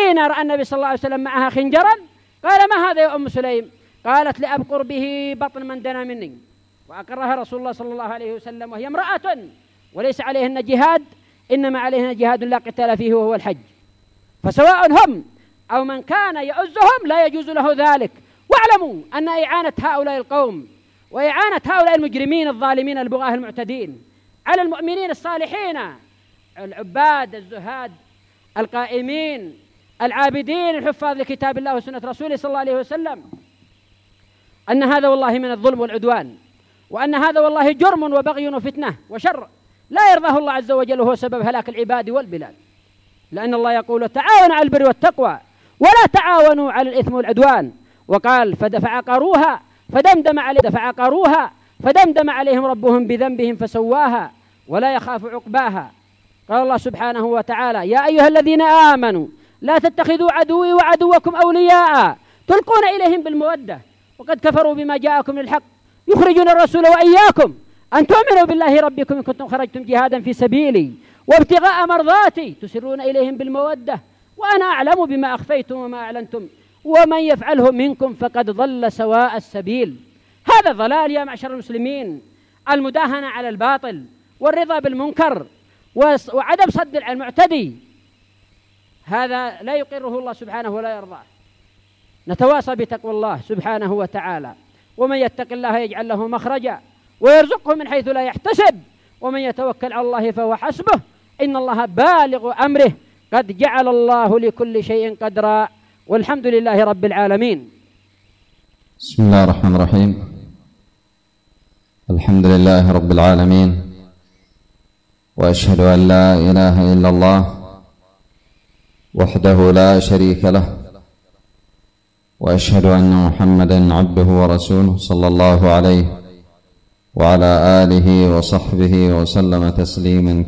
حين رأى النبي صلى الله عليه وسلم معها خنجرا قال: ما هذا يا أم سليم؟ قالت: لأبقر به بطن من دنا مني. وأقرها رسول الله صلى الله عليه وسلم، وهي امرأة وليس عليهن جهاد، إنما عليهن جهاد لا قتال فيه وهو الحج. فسواء هم أو من كان يؤزهم لا يجوز له ذلك. واعلموا أن إعانة هؤلاء القوم وإعانة هؤلاء المجرمين الظالمين البغاة المعتدين على المؤمنين الصالحين العباد الزهاد القائمين العابدين الحفاظ لكتاب الله وسنة رسوله صلى الله عليه وسلم، أن هذا والله من الظلم والعدوان، وأن هذا والله جرم وبغي وفتنة وشر لا يرضاه الله عز وجل، وهو سبب هلاك العباد والبلاد. لأن الله يقول: تعاونوا على البر والتقوى ولا تعاونوا على الإثم والعدوان. وقال: فعقروها فدمدم عليهم ربهم بذنبهم فسواها ولا يخاف عقباها. قال الله سبحانه وتعالى: يا أيها الذين آمنوا لا تتخذوا عدوي وعدوكم أولياء تلقون إليهم بالمودة وقد كفروا بما جاءكم من الحق يخرجون الرسول وإياكم أن تؤمنوا بالله ربكم إن كنتم خرجتم جهادا في سبيلي وابتغاء مرضاتي تسرون إليهم بالمودة وأنا أعلم بما أخفيتم وما أعلنتم ومن يفعله منكم فقد ضل سواء السبيل. هذا ضلال يا معشر المسلمين، المداهنة على الباطل والرضا بالمنكر وعدم صد على المعتدي، هذا لا يقره الله سبحانه ولا يرضاه. نتواصى بتقوى الله سبحانه وتعالى، ومن يتق الله يجعل له مخرجا ويرزقه من حيث لا يحتسب ومن يتوكل على الله فهو حسبه إن الله بالغ أمره قد جعل الله لكل شيء قدرا والحمد لله رب العالمين. بسم الله الرحمن الرحيم. الحمد لله رب العالمين، وأشهد أن لا إله إلا الله وحده لا شريك له، وأشهد أن محمدًا عبده ورسوله صلى الله عليه وعلى آله وصحبه وسلم تسليما